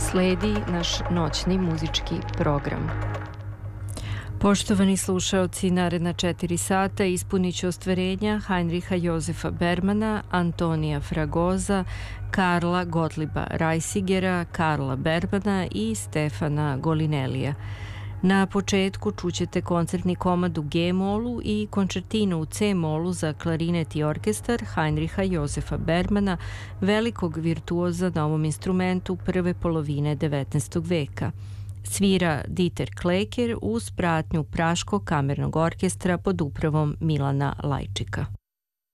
Sledi naš noćni muzički program. Poštovani slušaoci, naredna 4 sata ispunit će ostvarenja Heinricha Josefa Bermana, Antonija Fragoza, Karla Gottlieba Reisigera, Karla Bermana i Stefana Golinelija. Na početku čućete koncertni komad u G-molu i koncertinu u C-molu za klarinet i orkestar Heinricha Josefa Bermana, velikog virtuoza na ovom instrumentu prve polovine 19. veka. Svira Dieter Kleker uz pratnju Praškog kamernog orkestra pod upravom Milana Lajčika.